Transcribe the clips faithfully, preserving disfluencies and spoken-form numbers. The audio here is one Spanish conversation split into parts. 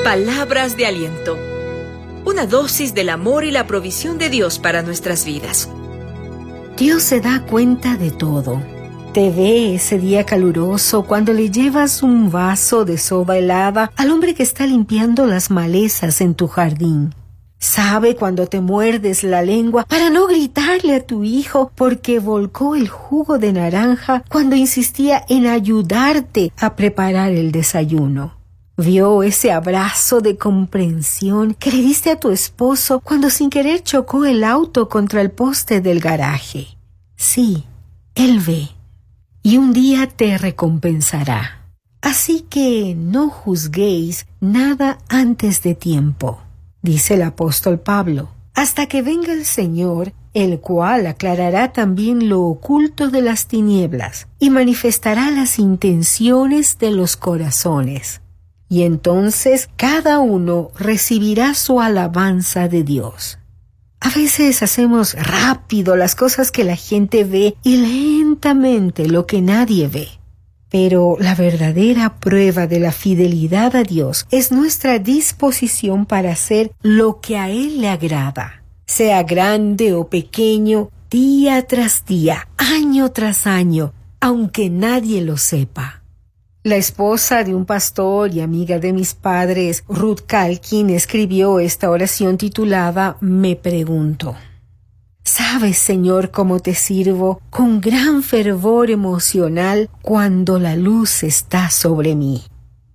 Palabras de aliento. Una dosis del amor y la provisión de Dios para nuestras vidas. Dios se da cuenta de todo. Te ve ese día caluroso cuando le llevas un vaso de soda helada al hombre que está limpiando las malezas en tu jardín. Sabe cuando te muerdes la lengua para no gritarle a tu hijo porque volcó el jugo de naranja cuando insistía en ayudarte a preparar el desayuno. Vio ese abrazo de comprensión que le diste a tu esposo cuando sin querer chocó el auto contra el poste del garaje. Sí, Él ve, y un día te recompensará. Así que no juzguéis nada antes de tiempo, dice el apóstol Pablo, hasta que venga el Señor, el cual aclarará también lo oculto de las tinieblas y manifestará las intenciones de los corazones. Y entonces cada uno recibirá su alabanza de Dios. A veces hacemos rápido las cosas que la gente ve y lentamente lo que nadie ve. Pero la verdadera prueba de la fidelidad a Dios es nuestra disposición para hacer lo que a Él le agrada. Sea grande o pequeño, día tras día, año tras año, aunque nadie lo sepa. La esposa de un pastor y amiga de mis padres, Ruth Calkin, escribió esta oración titulada Me pregunto. ¿Sabes, Señor, cómo te sirvo con gran fervor emocional cuando la luz está sobre mí?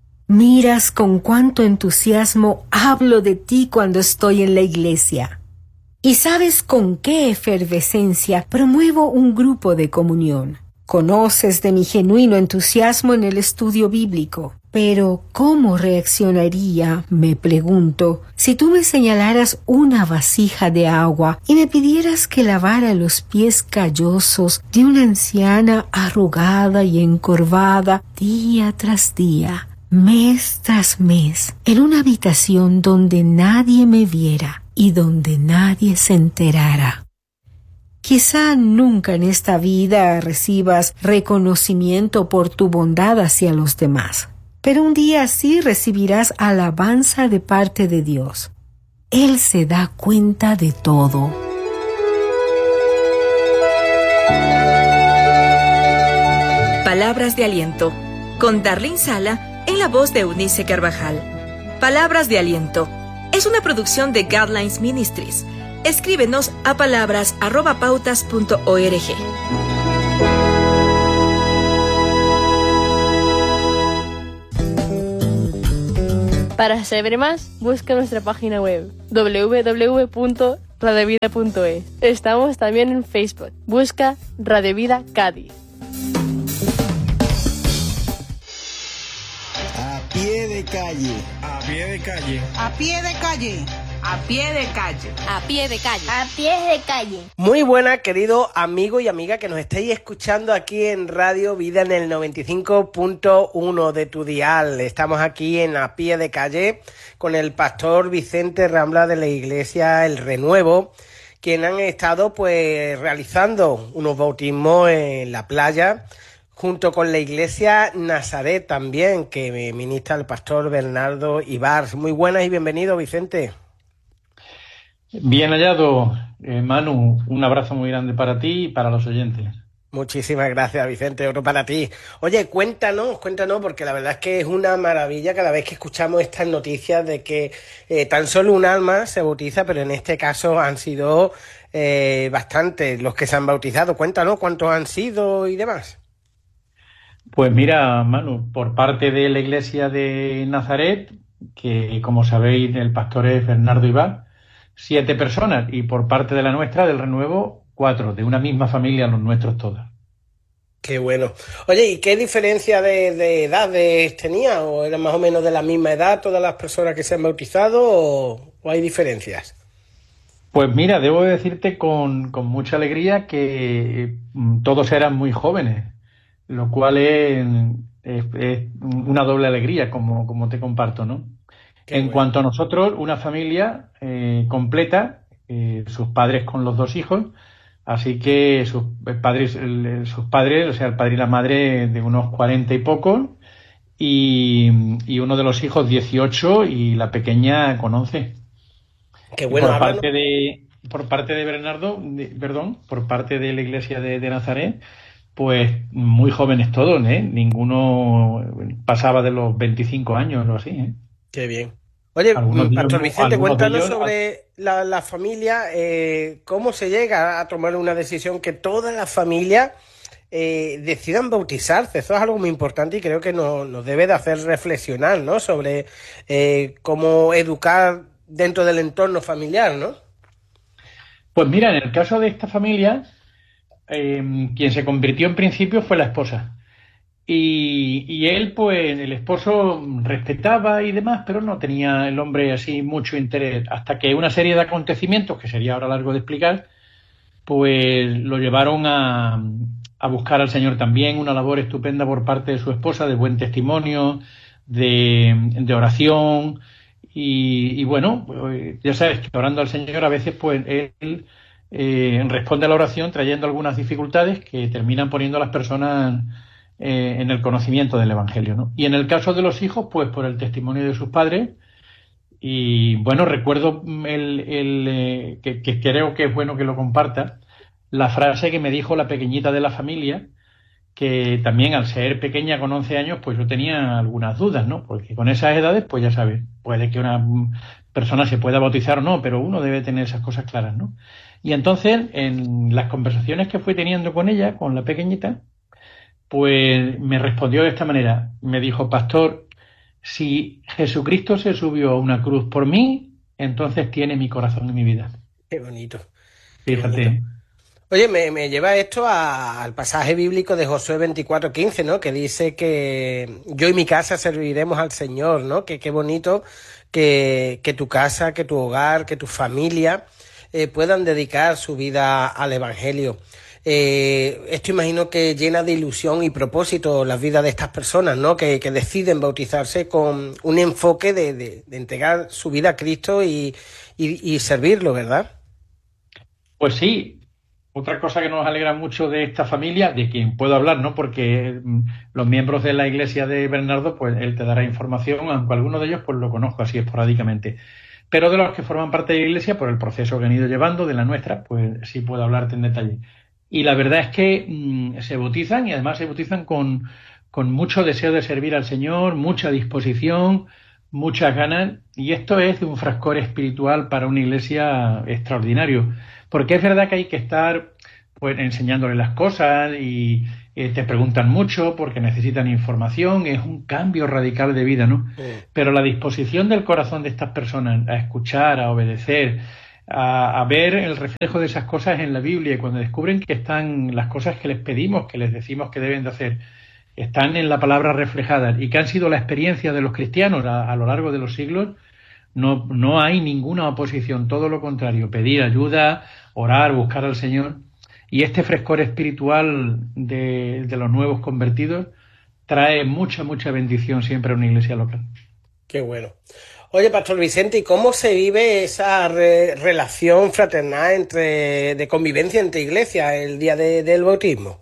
Miras con cuánto entusiasmo hablo de ti cuando estoy en la iglesia. Y sabes con qué efervescencia promuevo un grupo de comunión. Conoces de mi genuino entusiasmo en el estudio bíblico, pero ¿cómo reaccionaría, me pregunto, si tú me señalaras una vasija de agua y me pidieras que lavara los pies callosos de una anciana arrugada y encorvada día tras día, mes tras mes, en una habitación donde nadie me viera y donde nadie se enterara? Quizá nunca en esta vida recibas reconocimiento por tu bondad hacia los demás, pero un día sí recibirás alabanza de parte de Dios. Él se da cuenta de todo. Palabras de aliento, con Darlene Sala en la voz de Eunice Carvajal. Palabras de aliento es una producción de Guidelines Ministries. Escríbenos a palabras arroba pautas punto org. Para saber más, busca nuestra página web doble u doble u doble u punto radio vida punto es. Estamos también en Facebook. Busca Radio Vida Cádiz. A pie de calle. A pie de calle. A pie de calle. A pie de calle. A pie de calle. A pie de calle. Muy buenas, querido amigo y amiga que nos estáis escuchando aquí en Radio Vida en el noventa y cinco punto uno de tu dial. Estamos aquí en A Pie de Calle con el pastor Vicente Rambla de la Iglesia El Renuevo, quien han estado pues realizando unos bautismos en la playa, junto con la Iglesia Nazaret también, que ministra el pastor Bernardo Ibars. Muy buenas y bienvenido, Vicente. Bien hallado, eh, Manu. Un abrazo muy grande para ti y para los oyentes. Muchísimas gracias, Vicente. Otro para ti. Oye, cuéntanos, cuéntanos, porque la verdad es que es una maravilla cada vez que escuchamos estas noticias de que eh, tan solo un alma se bautiza, pero en este caso han sido eh, bastantes los que se han bautizado. Cuéntanos cuántos han sido y demás. Pues mira, Manu, por parte de la Iglesia de Nazaret, que como sabéis el pastor es Bernardo Ibars, siete personas, y por parte de la nuestra, del Renuevo, cuatro, de una misma familia, los nuestros todos. Qué bueno. Oye, ¿y qué diferencia de, de edades tenía? ¿O eran más o menos de la misma edad todas las personas que se han bautizado o, o hay diferencias? Pues mira, debo decirte con, con mucha alegría que mm, todos eran muy jóvenes, lo cual es, es, es una doble alegría, como, como te comparto, ¿no? Qué en bueno. Cuanto a nosotros, una familia eh, completa, eh, sus padres con los dos hijos, así que sus padres, el, sus padres, o sea, el padre y la madre de unos cuarenta y pocos, y, y uno de los hijos dieciocho y la pequeña con once. Qué bueno. Por parte de, por parte de Bernardo, de, perdón, por parte de la iglesia de, de Nazaret, pues muy jóvenes todos, ¿eh? Ninguno pasaba de los veinticinco años o así, ¿eh? Qué bien. Oye, Algunos Pastor ellos, Vicente, cuéntanos ellos, sobre la, la familia, eh, cómo se llega a tomar una decisión que toda la familia eh, decidan bautizarse. Eso es algo muy importante y creo que nos, nos debe de hacer reflexionar, ¿no? Sobre eh, cómo educar dentro del entorno familiar, ¿no? Pues mira, en el caso de esta familia, eh, quien se convirtió en principio fue la esposa. Y, y él, pues, el esposo respetaba y demás, pero no tenía el hombre así mucho interés, hasta que una serie de acontecimientos, que sería ahora largo de explicar, pues lo llevaron a, a buscar al Señor también, una labor estupenda por parte de su esposa, de buen testimonio, de, de oración, y, y bueno, pues, ya sabes que orando al Señor a veces, pues, él eh, responde a la oración trayendo algunas dificultades que terminan poniendo a las personas Eh, en el conocimiento del Evangelio, ¿no? Y en el caso de los hijos, pues por el testimonio de sus padres. Y bueno, recuerdo el, el eh, que, que creo que es bueno que lo comparta, la frase que me dijo la pequeñita de la familia, que también al ser pequeña con once años, pues yo tenía algunas dudas, ¿no? Porque con esas edades, pues ya sabes, puede que una persona se pueda bautizar o no, pero uno debe tener esas cosas claras, ¿no? Y entonces, en las conversaciones que fui teniendo con ella, con la pequeñita, pues me respondió de esta manera. Me dijo: pastor, si Jesucristo se subió a una cruz por mí, entonces tiene mi corazón y mi vida. Qué bonito. Fíjate. Qué bonito. Oye, me, me lleva esto a, al pasaje bíblico de Josué veinticuatro quince, ¿no? Que dice que yo y mi casa serviremos al Señor, ¿no? Que qué bonito que, que tu casa, que tu hogar, que tu familia eh, puedan dedicar su vida al Evangelio. Eh, esto imagino que llena de ilusión y propósito las vidas de estas personas, ¿no? Que, que deciden bautizarse con un enfoque de, de, de entregar su vida a Cristo y, y, y servirlo, ¿verdad? Pues sí. Otra cosa que nos alegra mucho de esta familia, de quien puedo hablar, ¿no? Porque los miembros de la iglesia de Bernardo, pues él te dará información, aunque alguno de ellos pues lo conozco así esporádicamente. Pero de los que forman parte de la iglesia, por el proceso que han ido llevando, de la nuestra, pues sí puedo hablarte en detalle. Y la verdad es que mmm, se bautizan y además se bautizan con, con mucho deseo de servir al Señor, mucha disposición, muchas ganas. Y esto es de un frascor espiritual para una iglesia extraordinario. Porque es verdad que hay que estar pues enseñándole las cosas y eh, te preguntan mucho porque necesitan información. Es un cambio radical de vida, ¿no? Sí. Pero la disposición del corazón de estas personas a escuchar, a obedecer, A, a ver el reflejo de esas cosas en la Biblia, y cuando descubren que están las cosas que les pedimos, que les decimos que deben de hacer, están en la palabra reflejadas y que han sido la experiencia de los cristianos a, a lo largo de los siglos, no, no hay ninguna oposición, todo lo contrario, pedir ayuda, orar, buscar al Señor. Y este frescor espiritual de, de los nuevos convertidos trae mucha, mucha bendición siempre a una iglesia local. Qué bueno. Oye, Pastor Vicente, ¿y cómo se vive esa re- relación fraternal entre de convivencia entre iglesias el día de, del bautismo?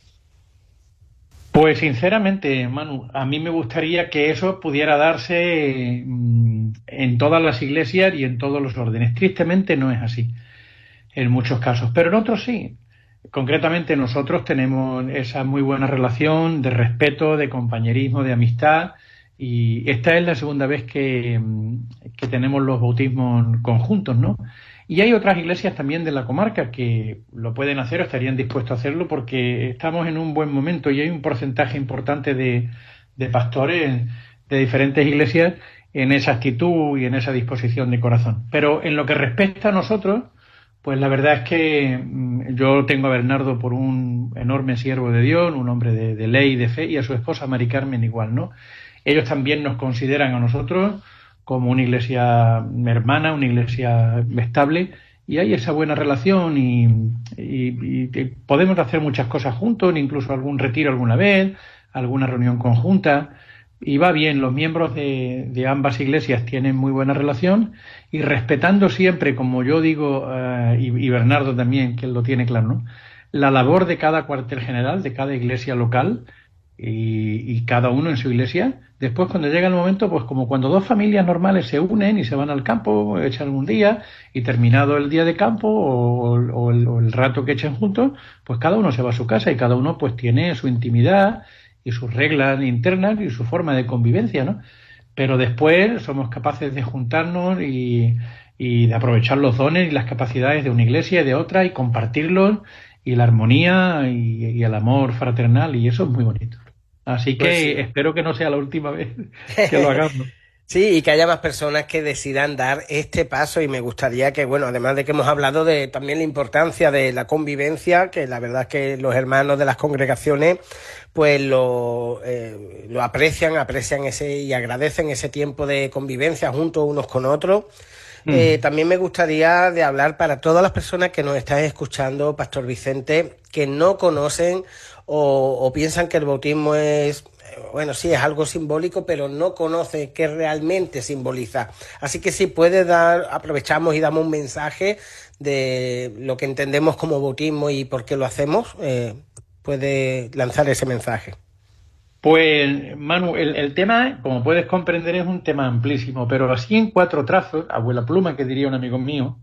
Pues sinceramente, Manu, a mí me gustaría que eso pudiera darse mmm, en todas las iglesias y en todos los órdenes. Tristemente no es así en muchos casos, pero en otros sí. Concretamente nosotros tenemos esa muy buena relación de respeto, de compañerismo, de amistad. Y esta es la segunda vez que, que tenemos los bautismos conjuntos, ¿no? Y hay otras iglesias también de la comarca que lo pueden hacer o estarían dispuestos a hacerlo porque estamos en un buen momento y hay un porcentaje importante de, de pastores de diferentes iglesias en esa actitud y en esa disposición de corazón. Pero en lo que respecta a nosotros, pues la verdad es que yo tengo a Bernardo por un enorme siervo de Dios, un hombre de, de ley y de fe, y a su esposa Mari Carmen igual, ¿no? Ellos también nos consideran a nosotros como una iglesia hermana, una iglesia estable, y hay esa buena relación y, y, y podemos hacer muchas cosas juntos, incluso algún retiro alguna vez, alguna reunión conjunta, y va bien. Los miembros de, de ambas iglesias tienen muy buena relación y respetando siempre, como yo digo, uh, y, y Bernardo también, que él lo tiene claro, ¿no?, la labor de cada cuartel general, de cada iglesia local, y, y cada uno en su iglesia. Después, cuando llega el momento, pues como cuando dos familias normales se unen y se van al campo, echan un día, y terminado el día de campo o, o, el, o el rato que echen juntos, pues cada uno se va a su casa y cada uno pues tiene su intimidad y sus reglas internas y su forma de convivencia, ¿no? Pero después somos capaces de juntarnos y, y de aprovechar los dones y las capacidades de una iglesia y de otra y compartirlos, y la armonía y, y el amor fraternal, y eso es muy bonito. Así que pues sí, espero que no sea la última vez que lo hagamos. Sí, y que haya más personas que decidan dar este paso, y me gustaría que, bueno, además de que hemos hablado de también la importancia de la convivencia, que la verdad es que los hermanos de las congregaciones pues lo, eh, lo aprecian, aprecian ese y agradecen ese tiempo de convivencia juntos unos con otros. Mm. Eh, también me gustaría de hablar para todas las personas que nos están escuchando, Pastor Vicente, que no conocen o, o piensan que el bautismo es, bueno, sí, es algo simbólico, pero no conoce qué realmente simboliza. Así que si puede dar, aprovechamos y damos un mensaje de lo que entendemos como bautismo y por qué lo hacemos, eh, puede lanzar ese mensaje. Pues, Manu, el, el tema, como puedes comprender, es un tema amplísimo, pero así en cuatro trazos, abuela pluma, que diría un amigo mío,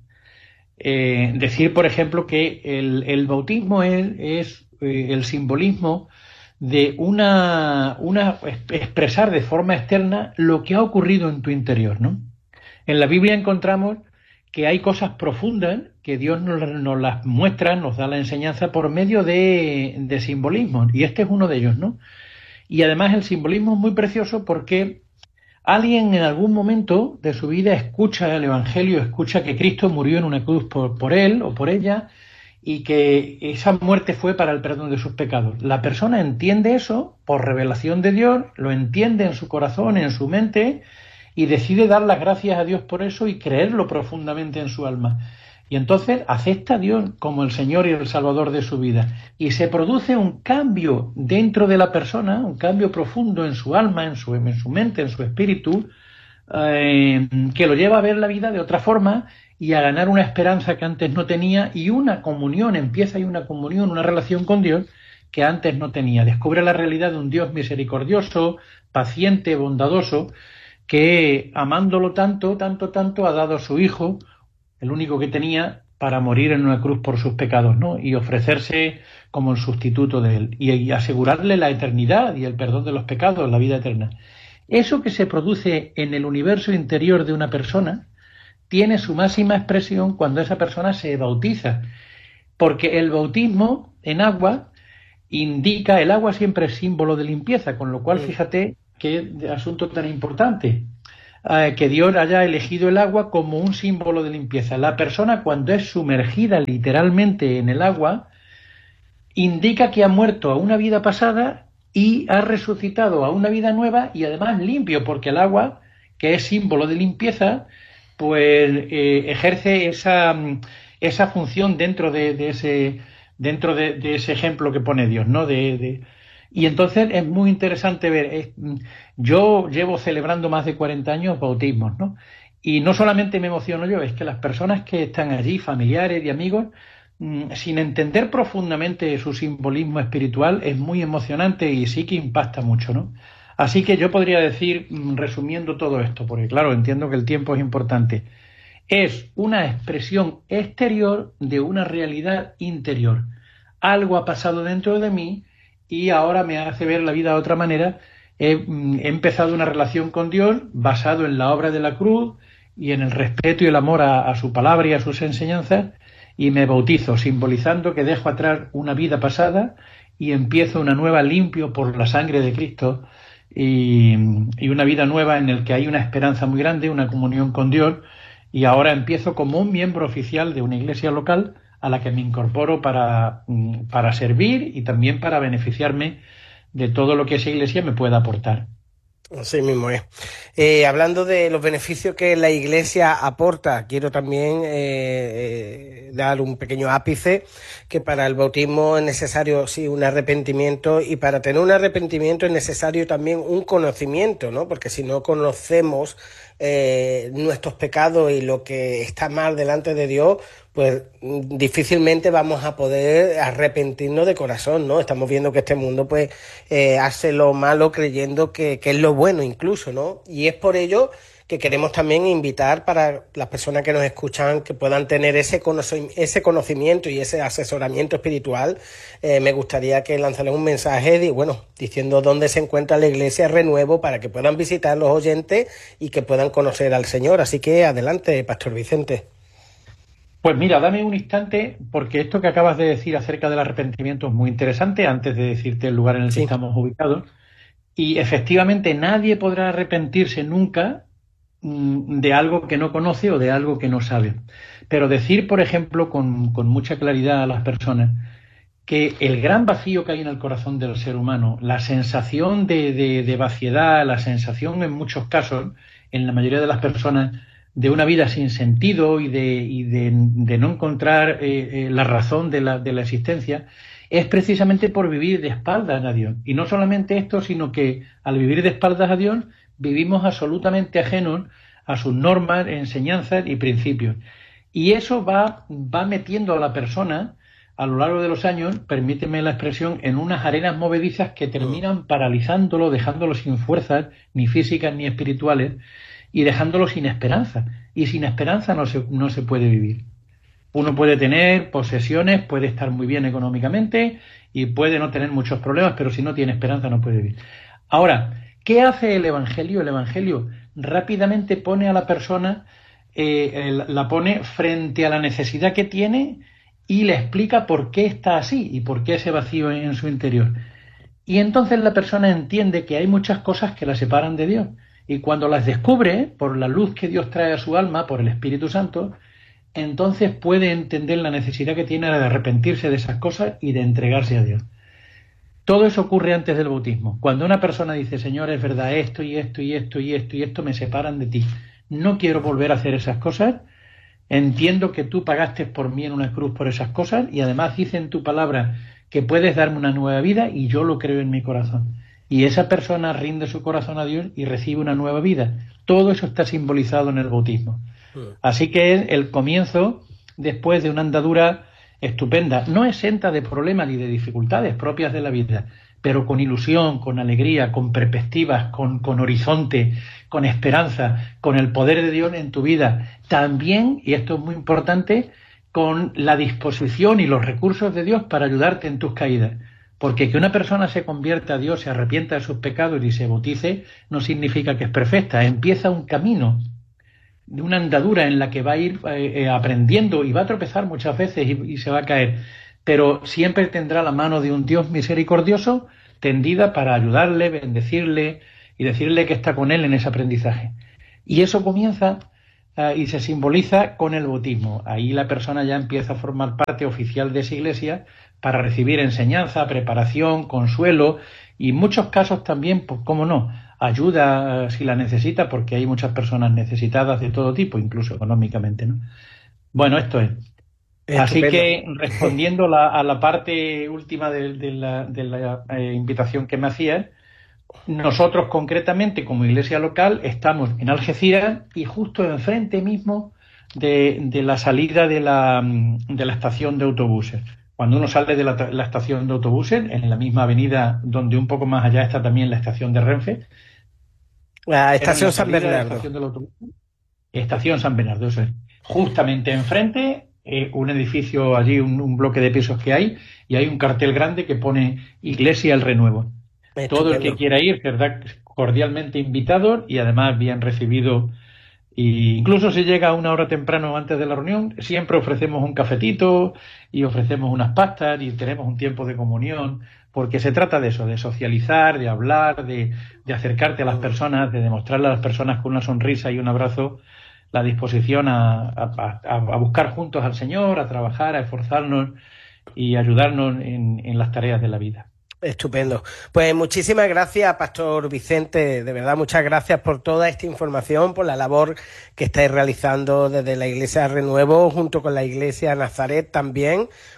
eh, decir, por ejemplo, que el, el bautismo es, es eh, el simbolismo de una, una expresar de forma externa lo que ha ocurrido en tu interior, ¿no? En la Biblia encontramos que hay cosas profundas que Dios nos, nos las muestra, nos da la enseñanza por medio de, de simbolismos, y este es uno de ellos, ¿no? Y además el simbolismo es muy precioso porque alguien en algún momento de su vida escucha el Evangelio, escucha que Cristo murió en una cruz por, por él o por ella, y que esa muerte fue para el perdón de sus pecados. La persona entiende eso por revelación de Dios, lo entiende en su corazón, en su mente, y decide dar las gracias a Dios por eso y creerlo profundamente en su alma. Y entonces acepta a Dios como el Señor y el Salvador de su vida. Y se produce un cambio dentro de la persona, un cambio profundo en su alma, en su, en su mente, en su espíritu, eh, que lo lleva a ver la vida de otra forma y a ganar una esperanza que antes no tenía, y una comunión, empieza ahí una comunión, una relación con Dios que antes no tenía. Descubre la realidad de un Dios misericordioso, paciente, bondadoso, que amándolo tanto, tanto, tanto, ha dado a su Hijo, el único que tenía, para morir en una cruz por sus pecados, ¿no? Y ofrecerse como el sustituto de él, y, y asegurarle la eternidad y el perdón de los pecados, la vida eterna. Eso que se produce en el universo interior de una persona tiene su máxima expresión cuando esa persona se bautiza, porque el bautismo en agua indica, el agua siempre es símbolo de limpieza, con lo cual fíjate qué asunto tan importante, eh, que Dios haya elegido el agua como un símbolo de limpieza. La persona, cuando es sumergida literalmente en el agua, indica que ha muerto a una vida pasada y ha resucitado a una vida nueva, y además limpio, porque el agua, que es símbolo de limpieza, pues eh, ejerce esa, esa función dentro de, de ese dentro de, de ese ejemplo que pone Dios, ¿no? De, de, y entonces es muy interesante ver. Es, yo llevo celebrando más de cuarenta años bautismos, ¿no? Y no solamente me emociono yo, es que las personas que están allí, familiares y amigos, mmm, sin entender profundamente su simbolismo espiritual, es muy emocionante y sí que impacta mucho, ¿no? Así que yo podría decir, resumiendo todo esto, porque claro, entiendo que el tiempo es importante, es una expresión exterior de una realidad interior. Algo ha pasado dentro de mí y ahora me hace ver la vida de otra manera. He, he empezado una relación con Dios basado en la obra de la cruz y en el respeto y el amor a, a su palabra y a sus enseñanzas, y me bautizo, simbolizando que dejo atrás una vida pasada y empiezo una nueva limpio por la sangre de Cristo. Y, y una vida nueva en el que hay una esperanza muy grande, una comunión con Dios, y ahora empiezo como un miembro oficial de una iglesia local a la que me incorporo para, para servir y también para beneficiarme de todo lo que esa iglesia me pueda aportar. Así mismo es. Eh, hablando de los beneficios que la Iglesia aporta, quiero también eh, eh, dar un pequeño ápice, que para el bautismo es necesario, sí, un arrepentimiento, y para tener un arrepentimiento es necesario también un conocimiento, ¿no? Porque si no conocemos eh, nuestros pecados y lo que está mal delante de Dios, pues difícilmente vamos a poder arrepentirnos de corazón, ¿no? Estamos viendo que este mundo pues eh, hace lo malo creyendo que, que es lo bueno incluso, ¿no? Y es por ello que queremos también invitar para las personas que nos escuchan que puedan tener ese, conoc- ese conocimiento y ese asesoramiento espiritual. Eh, me gustaría que lanzaran un mensaje de, bueno, diciendo dónde se encuentra la Iglesia Renuevo para que puedan visitar los oyentes y que puedan conocer al Señor. Así que adelante, Pastor Vicente. Pues mira, dame un instante, porque esto que acabas de decir acerca del arrepentimiento es muy interesante, antes de decirte el lugar en el Sí. que estamos ubicados. Y efectivamente nadie podrá arrepentirse nunca mm, de algo que no conoce o de algo que no sabe. Pero decir, por ejemplo, con, con mucha claridad a las personas que el gran vacío que hay en el corazón del ser humano, la sensación de, de, de vaciedad, la sensación en muchos casos, en la mayoría de las personas, de una vida sin sentido y de, y de, de no encontrar eh, eh, la razón de la, de la existencia, es precisamente por vivir de espaldas a Dios. Y no solamente esto, sino que al vivir de espaldas a Dios, vivimos absolutamente ajenos a sus normas, enseñanzas y principios. Y eso va, va metiendo a la persona a lo largo de los años, permíteme la expresión, en unas arenas movedizas que terminan paralizándolo, dejándolo sin fuerzas, ni físicas ni espirituales, y dejándolo sin esperanza. Y sin esperanza no se, no se puede vivir. Uno puede tener posesiones, puede estar muy bien económicamente y puede no tener muchos problemas, pero si no tiene esperanza no puede vivir. Ahora, ¿qué hace el Evangelio? El Evangelio rápidamente pone a la persona, eh, la pone frente a la necesidad que tiene y le explica por qué está así y por qué ese vacío en su interior. Y entonces la persona entiende que hay muchas cosas que la separan de Dios. Y cuando las descubre, por la luz que Dios trae a su alma, por el Espíritu Santo, entonces puede entender la necesidad que tiene de arrepentirse de esas cosas y de entregarse a Dios. Todo eso ocurre antes del bautismo. Cuando una persona dice, Señor, es verdad, esto y esto y esto y esto y esto me separan de ti. No quiero volver a hacer esas cosas. Entiendo que tú pagaste por mí en una cruz por esas cosas y además dice en tu palabra que puedes darme una nueva vida y yo lo creo en mi corazón. Y esa persona rinde su corazón a Dios y recibe una nueva vida. Todo eso está simbolizado en el bautismo. Así que es el comienzo después de una andadura estupenda, no exenta de problemas ni de dificultades propias de la vida, pero con ilusión, con alegría, con perspectivas, con, con horizonte, con esperanza, con el poder de Dios en tu vida. También, y esto es muy importante, con la disposición y los recursos de Dios para ayudarte en tus caídas. Porque que una persona se convierta a Dios, se arrepienta de sus pecados y se bautice, no significa que es perfecta. Empieza un camino, de una andadura en la que va a ir eh, aprendiendo y va a tropezar muchas veces y, y se va a caer. Pero siempre tendrá la mano de un Dios misericordioso tendida para ayudarle, bendecirle y decirle que está con él en ese aprendizaje. Y eso comienza uh, y se simboliza con el bautismo. Ahí la persona ya empieza a formar parte oficial de esa iglesia para recibir enseñanza, preparación, consuelo y en muchos casos también, pues cómo no, ayuda uh, si la necesita, porque hay muchas personas necesitadas de todo tipo, incluso económicamente, ¿no? Bueno, esto es. Estupendo. Así que, respondiendo la, a la parte última de, de la, de la eh, invitación que me hacías, nosotros concretamente como iglesia local estamos en Algeciras y justo enfrente mismo de, de la salida de la, de la estación de autobuses. Cuando uno sale de la, la estación de autobuses, en la misma avenida donde un poco más allá está también la estación de Renfe. La estación San Bernardo. Estación, del autobús, estación San Bernardo, eso es. Justamente enfrente, eh, un edificio allí, un, un bloque de pisos que hay, y hay un cartel grande que pone Iglesia El Renuevo. Estupendo. Todo el que quiera ir, verdad, cordialmente invitado y además bien recibido. Y incluso si llega una hora temprano antes de la reunión, siempre ofrecemos un cafetito y ofrecemos unas pastas y tenemos un tiempo de comunión, porque se trata de eso, de socializar, de hablar, de, de acercarte a las personas, de demostrarle a las personas con una sonrisa y un abrazo la disposición a, a, a buscar juntos al Señor, a trabajar, a esforzarnos y ayudarnos en, en las tareas de la vida. Estupendo. Pues muchísimas gracias, Pastor Vicente. De verdad, muchas gracias por toda esta información, por la labor que estáis realizando desde la Iglesia Renuevo, junto con la Iglesia Nazaret también.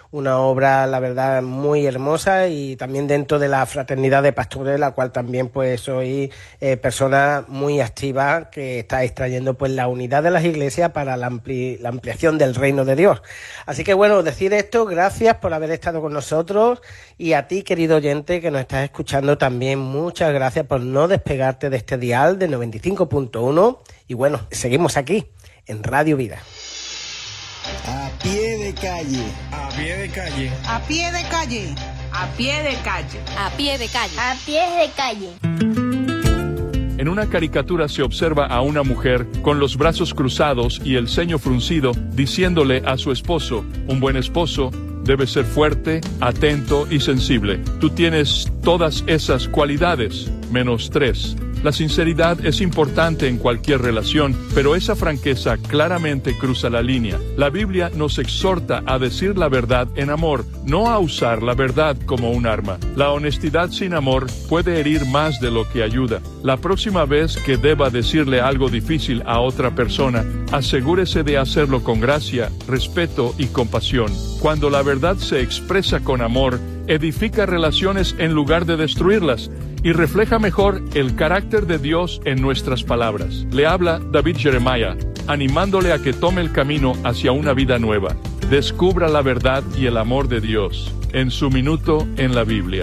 una obra, la verdad, muy hermosa, y también dentro de la fraternidad de pastores, la cual también pues soy eh, persona muy activa que está extrayendo pues la unidad de las iglesias para la, ampli la ampliación del reino de Dios. Así que bueno, decir esto, gracias por haber estado con nosotros, y a ti, querido oyente que nos estás escuchando también, muchas gracias por no despegarte de este dial de noventa y cinco punto uno, y bueno, seguimos aquí en Radio Vida. A pie de calle. A pie de calle. A pie de calle. A pie de calle. A pie de calle. A pie de calle. En una caricatura se observa a una mujer con los brazos cruzados y el ceño fruncido diciéndole a su esposo: un buen esposo debe ser fuerte, atento y sensible. Tú tienes todas esas cualidades, menos tres. La sinceridad es importante en cualquier relación, pero esa franqueza claramente cruza la línea. La Biblia nos exhorta a decir la verdad en amor, no a usar la verdad como un arma. La honestidad sin amor puede herir más de lo que ayuda. La próxima vez que deba decirle algo difícil a otra persona, asegúrese de hacerlo con gracia, respeto y compasión. Cuando la verdad se expresa con amor, edifica relaciones en lugar de destruirlas, y refleja mejor el carácter de Dios en nuestras palabras. Le habla David Jeremiah, animándole a que tome el camino hacia una vida nueva. Descubra la verdad y el amor de Dios en su minuto en la Biblia.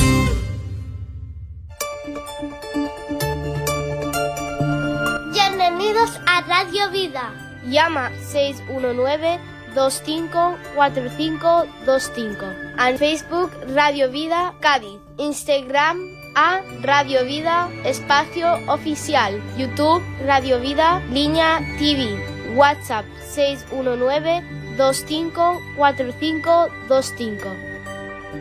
Bienvenidos a Radio Vida. Llama seis uno nueve, dos cinco cuatro cinco dos cinco. En Facebook Radio Vida Cádiz. Instagram a Radio Vida Espacio Oficial. YouTube Radio Vida Línea T V. WhatsApp seis uno nueve, dos cinco cuatro cinco dos cinco.